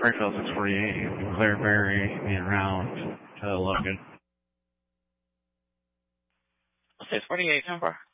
Springfield 648, Clareberry, and round to Logan. 648, 10-4.